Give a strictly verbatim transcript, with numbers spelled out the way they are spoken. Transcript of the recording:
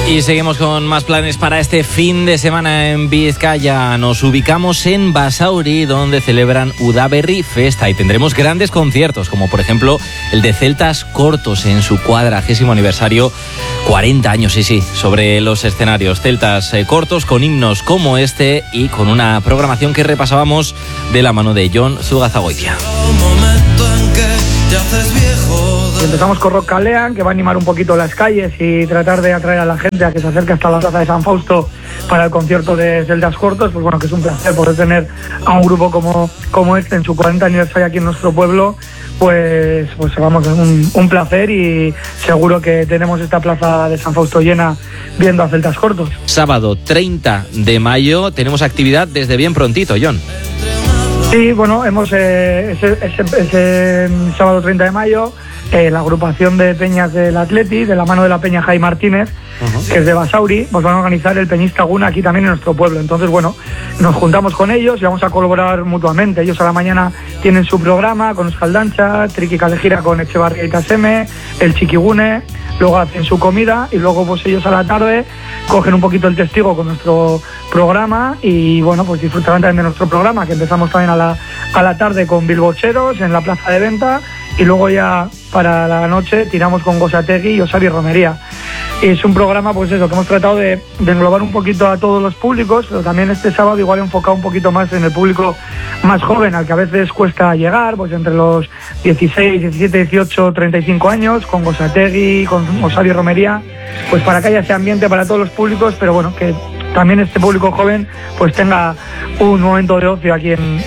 Y seguimos con más planes para este fin de semana en Vizcaya. Nos ubicamos en Basauri, donde celebran Udaberri Festa, y tendremos grandes conciertos, como por ejemplo el de Celtas Cortos en su cuadragésimo aniversario, cuarenta años, sí, sí, sobre los escenarios. Celtas eh, Cortos con himnos como este y con una programación que repasábamos de la mano de Jon Zugazagoitia. Empezamos con Rock Kalean, que va a animar un poquito las calles y tratar de atraer a la gente a que se acerque hasta la plaza de San Fausto para el concierto de Celtas Cortos. Pues bueno, que es un placer poder tener a un grupo como, como este en su cuarenta aniversario aquí en nuestro pueblo. Pues, pues vamos, es un, un placer, y seguro que tenemos esta plaza de San Fausto llena viendo a Celtas Cortos. Sábado treinta de mayo tenemos actividad desde bien prontito, Jon. Sí, bueno, hemos eh, ese, ese, ese sábado treinta de mayo eh, la agrupación de peñas del Atleti, de la mano de la peña Jai Martínez, uh-huh. que es de Basauri, pues van a organizar el Peñista Guna aquí también en nuestro pueblo. Entonces, bueno, nos juntamos con ellos y vamos a colaborar mutuamente. Ellos a la mañana tienen su programa con Euskal Dancha, Triki Kalejira con Echevarria y Taseme, el Chiquigune, luego hacen su comida y luego pues ellos a la tarde cogen un poquito el testigo con nuestro programa y bueno, pues disfrutarán también de nuestro programa, que empezamos también a la, a la tarde con Bilbocheros en la plaza de venta, y luego ya para la noche tiramos con Gosategui y Osabi Romería. Es un programa, pues eso, que hemos tratado de, de englobar un poquito a todos los públicos, pero también este sábado igual enfocado un poquito más en el público más joven, al que a veces cuesta llegar, pues entre los dieciséis, diecisiete, dieciocho, treinta y cinco años, con Gosategui, con Osabi Romería, pues para que haya ese ambiente para todos los públicos, pero bueno, que también este público joven pues tenga un momento de ocio aquí en,